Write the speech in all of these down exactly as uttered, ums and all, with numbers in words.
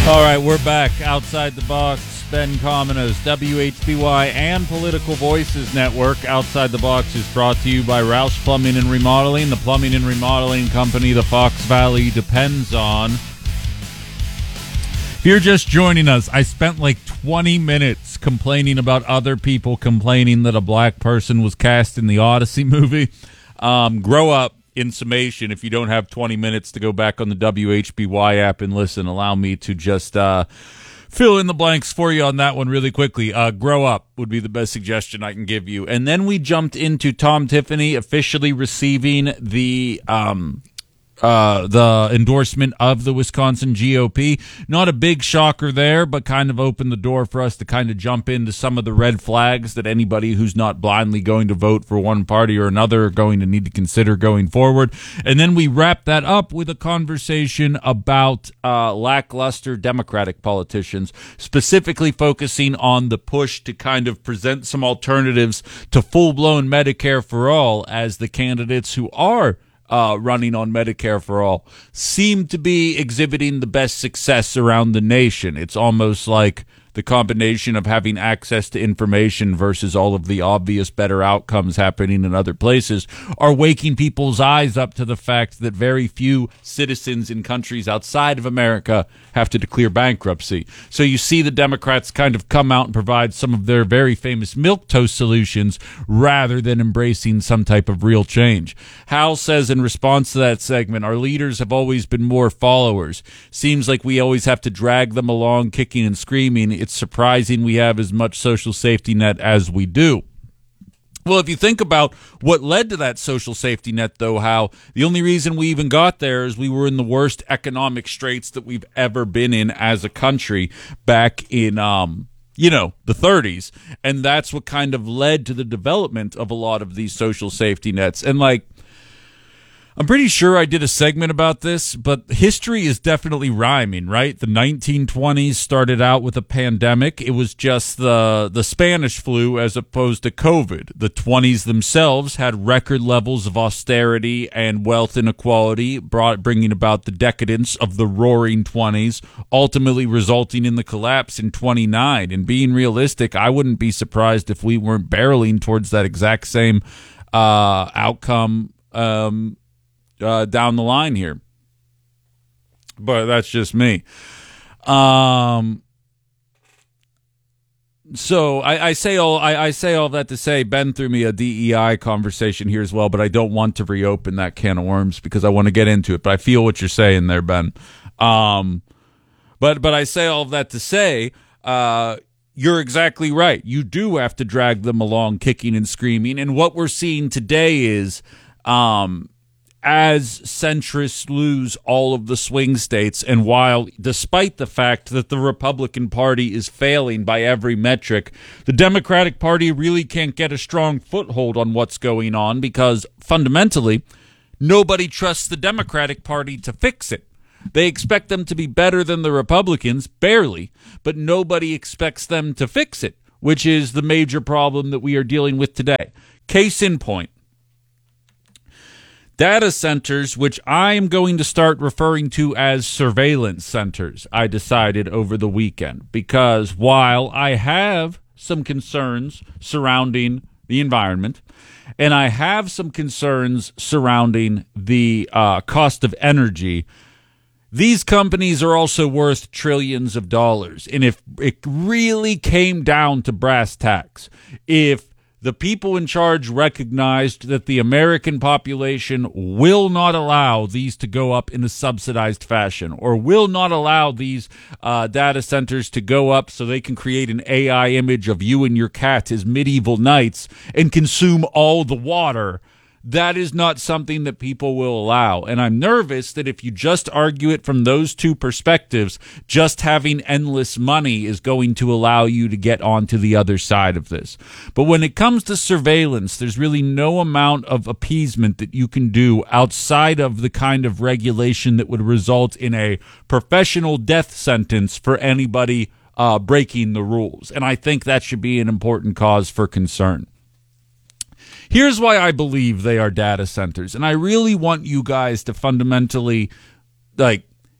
All right, we're back outside the box. Ben Cominos, W H B Y and Political Voices Network. Outside the Box is brought to you by Roush Plumbing and Remodeling, the plumbing and remodeling company the Fox Valley depends on. If you're just joining us, I spent like twenty minutes complaining about other people complaining that a black person was cast in the Odyssey movie. Um, grow up. In summation, if you don't have twenty minutes to go back on the W H B Y app and listen, allow me to just uh, fill in the blanks for you on that one really quickly. Uh, grow up would be the best suggestion I can give you. And then we jumped into Tom Tiffany officially receiving the um, uh, the endorsement of the Wisconsin G O P. Not a big shocker there, but kind of opened the door for us to kind of jump into some of the red flags that anybody who's not blindly going to vote for one party or another are going to need to consider going forward. And then we wrap that up with a conversation about uh, lackluster Democratic politicians, specifically focusing on the push to kind of present some alternatives to full-blown Medicare for all, as the candidates who are Uh, running on Medicare for all seem to be exhibiting the best success around the nation. It's almost like the combination of having access to information versus all of the obvious better outcomes happening in other places are waking people's eyes up to the fact that very few citizens in countries outside of America have to declare bankruptcy. So you see the Democrats kind of come out and provide some of their very famous milquetoast solutions rather than embracing some type of real change. Hal says in response to that segment, our leaders have always been more followers. Seems like we always have to drag them along kicking and screaming. It's surprising we have as much social safety net as we do. Well, if you think about what led to that social safety net, though, how the only reason we even got there is we were in the worst economic straits that we've ever been in as a country back in, um, you know, the thirties. And that's what kind of led to the development of a lot of these social safety nets. And like, I'm pretty sure I did a segment about this, but history is definitely rhyming, right? The nineteen twenties started out with a pandemic. It was just the the Spanish flu as opposed to COVID. The twenties themselves had record levels of austerity and wealth inequality, brought bringing about the decadence of the roaring twenties, ultimately resulting in the collapse in twenty-nine. And being realistic, I wouldn't be surprised if we weren't barreling towards that exact same uh, outcome um Uh, down the line here, but that's just me. Um, so I, I say all I, I say all that to say Ben threw me a D E I conversation here as well, but I don't want to reopen that can of worms because I want to get into it. But I feel what you're saying there, Ben. Um, but but I say all of that to say, uh, you're exactly right. You do have to drag them along, kicking and screaming. And what we're seeing today is, um. as centrists lose all of the swing states, and while, despite the fact that the Republican Party is failing by every metric, the Democratic Party really can't get a strong foothold on what's going on because, fundamentally, nobody trusts the Democratic Party to fix it. They expect them to be better than the Republicans, barely, but nobody expects them to fix it, which is the major problem that we are dealing with today. Case in point. Data centers, which I am going to start referring to as surveillance centers, I decided over the weekend, because while I have some concerns surrounding the environment, and I have some concerns surrounding the uh, cost of energy, these companies are also worth trillions of dollars. And if it really came down to brass tacks, if the people in charge recognized that the American population will not allow these to go up in a subsidized fashion, or will not allow these uh, data centers to go up so they can create an A I image of you and your cat as medieval knights and consume all the water, that is not something that people will allow. And I'm nervous that if you just argue it from those two perspectives, just having endless money is going to allow you to get onto the other side of this. But when it comes to surveillance, there's really no amount of appeasement that you can do outside of the kind of regulation that would result in a professional death sentence for anybody uh, breaking the rules. And I think that should be an important cause for concern. Here's why I believe they are data centers, and I really want you guys to fundamentally, like,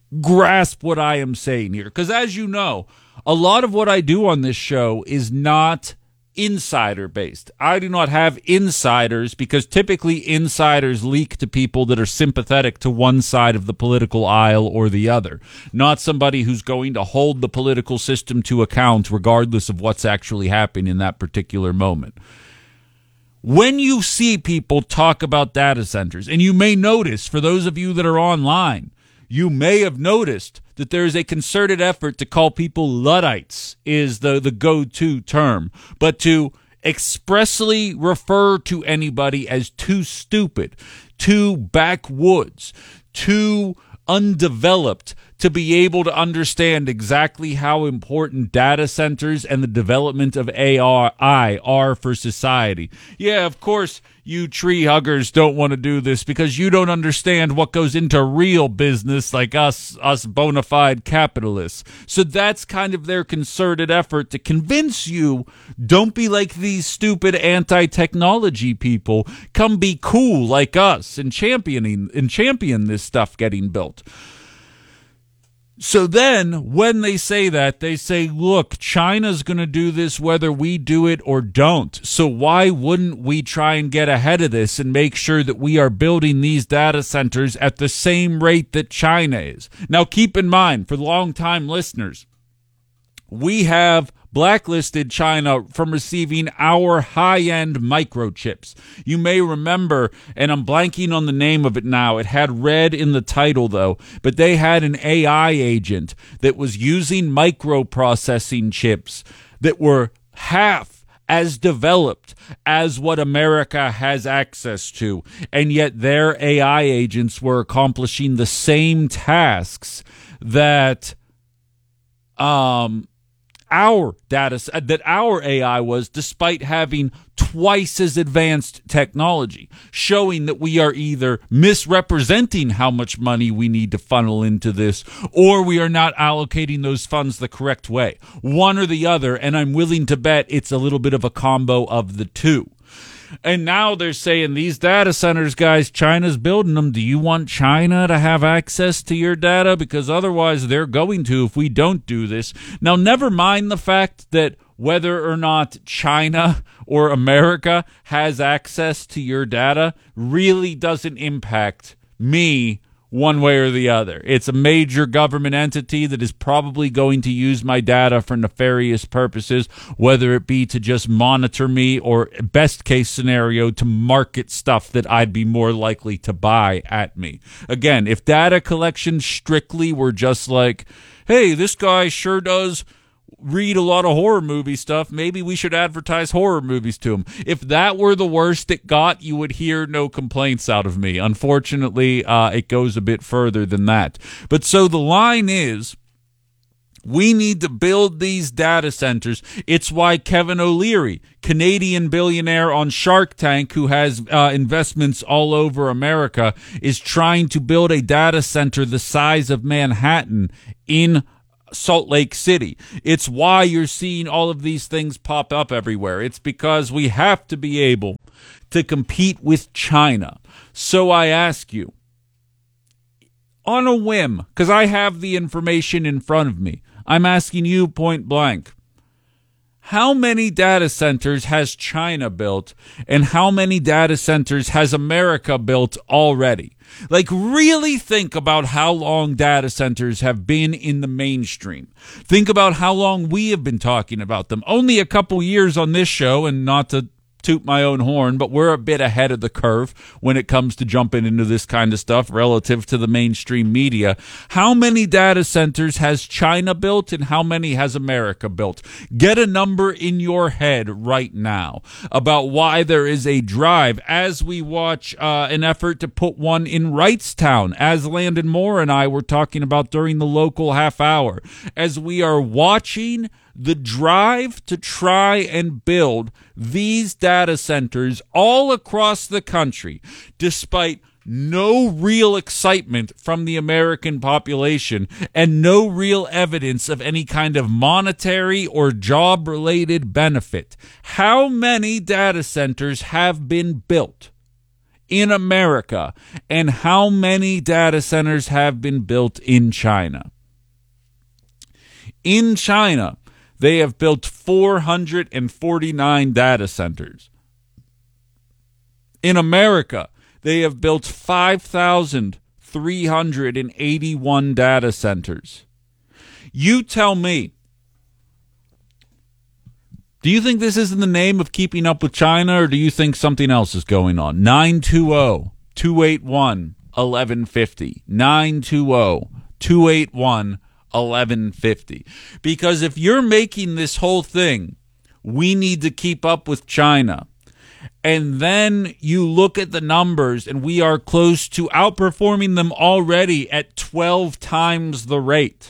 grasp what I am saying here. Because as you know, a lot of what I do on this show is not insider based. I do not have insiders because typically insiders leak to people that are sympathetic to one side of the political aisle or the other, not somebody who's going to hold the political system to account regardless of what's actually happening in that particular moment. When you see people talk about data centers, and you may notice, for those of you that are online, you may have noticed that there is a concerted effort to call people Luddites is the, the go-to term, but to expressly refer to anybody as too stupid, too backwoods, too undeveloped to be able to understand exactly how important data centers and the development of A I are for society. Yeah, of course, you tree huggers don't want to do this because you don't understand what goes into real business like us, us bona fide capitalists. So that's kind of their concerted effort to convince you, don't be like these stupid anti-technology people. Come be cool like us and championing and champion this stuff getting built. So then, when they say that, they say, look, China's going to do this whether we do it or don't. So why wouldn't we try and get ahead of this and make sure that we are building these data centers at the same rate that China is? Now, keep in mind, for long-time listeners, we have blacklisted China from receiving our high-end microchips. You may remember, and I'm blanking on the name of it now, it had red in the title though, but they had an A I agent that was using microprocessing chips that were half as developed as what America has access to, and yet their A I agents were accomplishing the same tasks that um our data that our A I was, despite having twice as advanced technology, showing that we are either misrepresenting how much money we need to funnel into this, or we are not allocating those funds the correct way. One or the other, and I'm willing to bet it's a little bit of a combo of the two. And now they're saying these data centers, guys, China's building them. Do you want China to have access to your data? Because otherwise they're going to if we don't do this. Now, never mind the fact that whether or not China or America has access to your data really doesn't impact me one way or the other. It's a major government entity that is probably going to use my data for nefarious purposes, whether it be to just monitor me or, best case scenario, to market stuff that I'd be more likely to buy at me. Again, if data collection strictly were just like, hey, this guy sure does read a lot of horror movie stuff, maybe we should advertise horror movies to him. If that were the worst it got, you would hear no complaints out of me. Unfortunately, uh, it goes a bit further than that. But so the line is, we need to build these data centers. It's why Kevin O'Leary, Canadian billionaire on Shark Tank who has uh, investments all over America, is trying to build a data center the size of Manhattan in Salt Lake City. It's why you're seeing all of these things pop up everywhere. It's because we have to be able to compete with China. So I ask you, on a whim, because I have the information in front of me, I'm asking you point blank, how many data centers has China built and how many data centers has America built already? Like, really think about how long data centers have been in the mainstream. Think about how long we have been talking about them. Only a couple years on this show, and not to toot my own horn, but we're a bit ahead of the curve when it comes to jumping into this kind of stuff relative to the mainstream media. How many data centers has China built and how many has America built? Get a number in your head right now about why there is a drive as we watch uh, an effort to put one in Wrightstown, as Landon Moore and I were talking about during the local half hour, as we are watching the drive to try and build these data centers all across the country, despite no real excitement from the American population and no real evidence of any kind of monetary or job-related benefit. How many data centers have been built in America, and how many data centers have been built in China. In China, they have built four hundred forty-nine data centers. In America, they have built five thousand three hundred eighty-one data centers. You tell me, do you think this is in the name of keeping up with China, or do you think something else is going on? nine two zero, two eight one, one one five zero. nine two zero, two eight one, one one five zero. Because if you're making this whole thing, we need to keep up with China, and then you look at the numbers, and we are close to outperforming them already at twelve times the rate.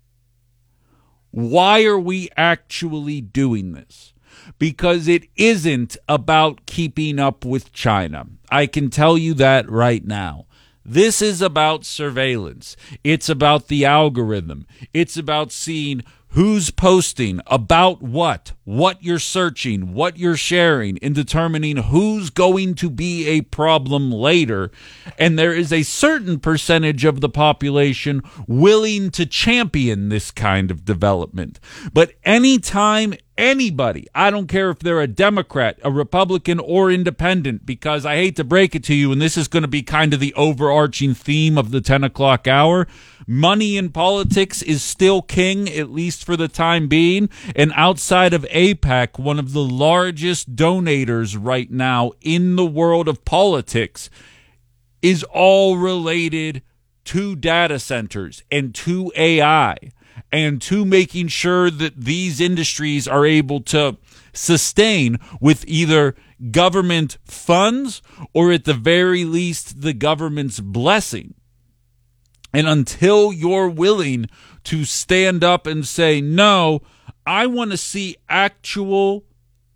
Why are we actually doing this? Because it isn't about keeping up with China. I can tell you that right now. This is about surveillance. It's about the algorithm. It's about seeing who's posting, about what, what you're searching, what you're sharing, and determining who's going to be a problem later. And there is a certain percentage of the population willing to champion this kind of development. But anytime anybody, I don't care if they're a Democrat, a Republican, or independent, because I hate to break it to you, and this is going to be kind of the overarching theme of the ten o'clock hour, money in politics is still king, at least for the time being. And outside of AIPAC, one of the largest donators right now in the world of politics is all related to data centers and to A I and to making sure that these industries are able to sustain with either government funds or at the very least the government's blessing. And until you're willing to stand up and say, no, I want to see actual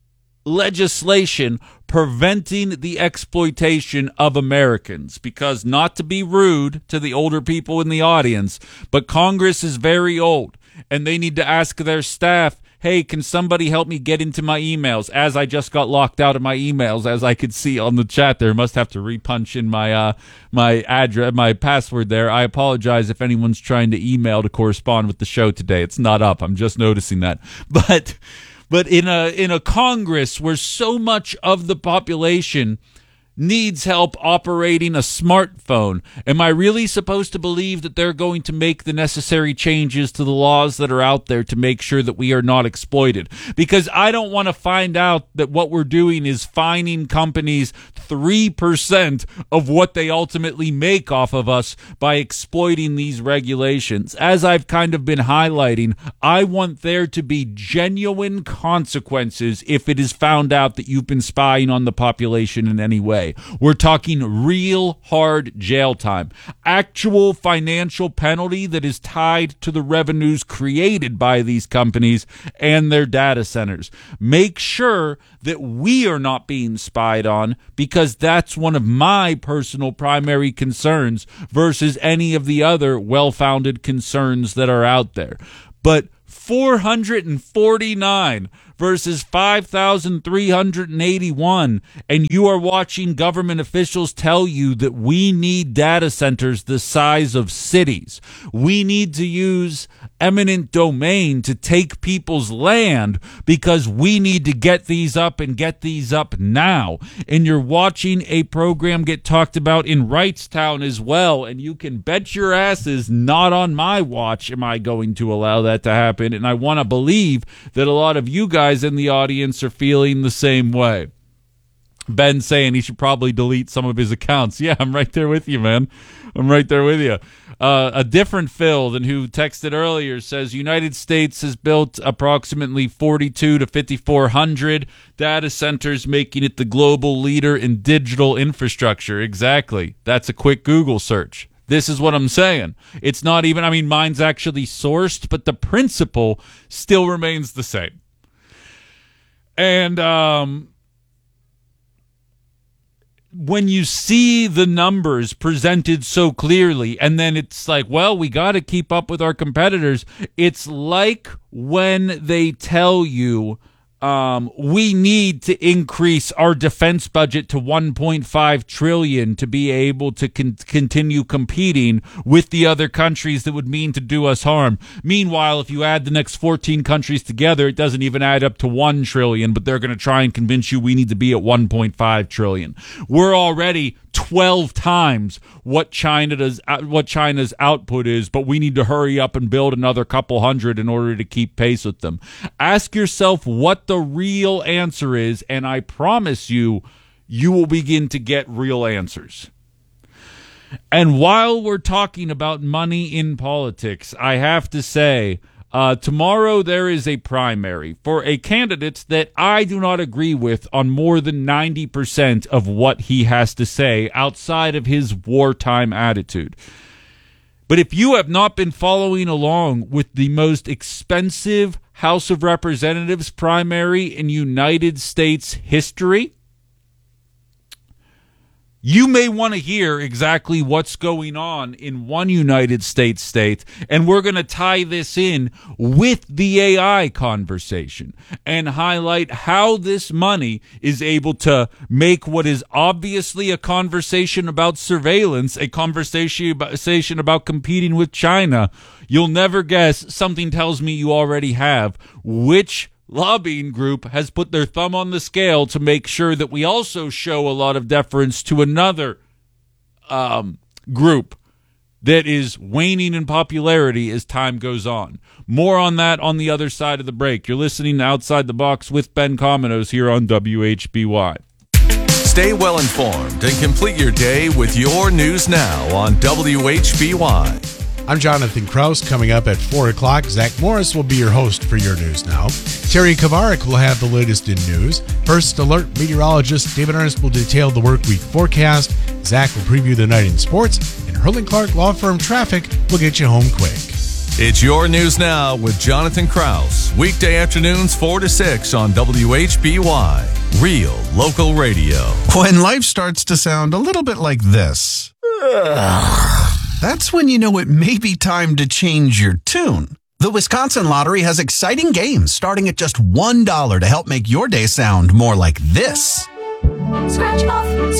legislation preventing the exploitation of Americans. Because, not to be rude to the older people in the audience, but Congress is very old, and they need to ask their staff, hey, can somebody help me get into my emails? As I just got locked out of my emails, as I could see on the chat there. Must have to repunch in my uh, my address, my password there. I apologize if anyone's trying to email to correspond with the show today. It's not up. I'm just noticing that. But but in a in a Congress where so much of the population needs help operating a smartphone, am I really supposed to believe that they're going to make the necessary changes to the laws that are out there to make sure that we are not exploited? Because I don't want to find out that what we're doing is fining companies three percent of what they ultimately make off of us by exploiting these regulations. As I've kind of been highlighting, I want there to be genuine consequences if it is found out that you've been spying on the population in any way. We're talking real hard jail time, actual financial penalty that is tied to the revenues created by these companies and their data centers. Make sure that we are not being spied on, because that's one of my personal primary concerns versus any of the other well-founded concerns that are out there. But four hundred forty-nine versus five thousand three hundred eighty-one, and you are watching government officials tell you that we need data centers the size of cities. We need to use eminent domain to take people's land because we need to get these up and get these up now. And you're watching a program get talked about in Wrightstown as well, and you can bet your asses not on my watch am I going to allow that to happen. And I want to believe that a lot of you guys in the audience are feeling the same way. Ben saying he should probably delete some of his accounts. Yeah, I'm right there with you, man. I'm right there with you. Uh, a different Phil than who texted earlier says United States has built approximately forty-two to fifty-four hundred data centers, making it the global leader in digital infrastructure. Exactly. That's a quick Google search. This is what I'm saying. It's not even, I mean, mine's actually sourced, but the principle still remains the same. And um, when you see the numbers presented so clearly, and then it's like, well, we got to keep up with our competitors. It's like when they tell you Um, we need to increase our defense budget to one point five trillion dollars to be able to con- continue competing with the other countries that would mean to do us harm. Meanwhile, if you add the next fourteen countries together, it doesn't even add up to one trillion dollars, but they're going to try and convince you we need to be at one point five trillion dollars. We're already twelve times what China does, what China's output is, but we need to hurry up and build another couple hundred in order to keep pace with them. Ask yourself what the real answer is, and I promise you, you will begin to get real answers. And while we're talking about money in politics, I have to say, Uh, tomorrow there is a primary for a candidate that I do not agree with on more than ninety percent of what he has to say outside of his wartime attitude. But if you have not been following along with the most expensive House of Representatives primary in United States history, you may want to hear exactly what's going on in one United States state, and we're going to tie this in with the A I conversation and highlight how this money is able to make what is obviously a conversation about surveillance, a conversation about competing with China. You'll never guess, something tells me you already have, which lobbying group has put their thumb on the scale to make sure that we also show a lot of deference to another um, group that is waning in popularity as time goes on. More on that on the other side of the break. You're listening to Outside the Box with Ben Cominos here on W H B Y. Stay well informed and complete your day with your News Now on W H B Y. I'm Jonathan Kraus. Coming up at four o'clock, Zach Morris will be your host for your News Now. Terry Kavarik will have the latest in news. First Alert meteorologist David Ernst will detail the work week forecast. Zach will preview the night in sports. And Hurley Clark Law Firm Traffic will get you home quick. It's your News Now with Jonathan Kraus. Weekday afternoons four to six on W H B Y. Real local radio. When life starts to sound a little bit like this, that's when you know it may be time to change your tune. The Wisconsin Lottery has exciting games starting at just one dollar to help make your day sound more like this. Scratch off.